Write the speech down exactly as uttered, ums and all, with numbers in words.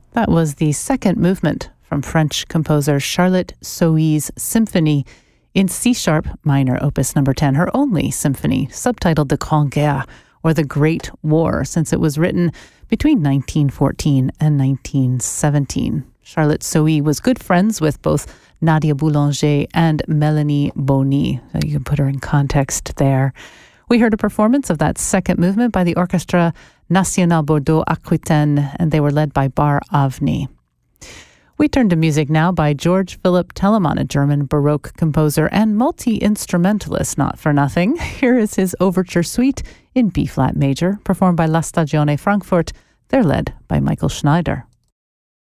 That was the second movement from French composer Charlotte Sohi's Symphony in C-sharp minor, opus number ten, her only symphony, subtitled the Grande Guerre, or the Great War, since it was written between nineteen fourteen and nineteen seventeen. Charlotte Sohi was good friends with both Nadia Boulanger and Melanie Boni. So you can put her in context there. We heard a performance of that second movement by the Orchestra National Bordeaux Aquitaine, and they were led by Bar Avni. We turn to music now by George Philipp Telemann, a German Baroque composer and multi-instrumentalist, not for nothing. Here is his Overture Suite in B-flat major, performed by La Stagione Frankfurt. They're led by Michael Schneider.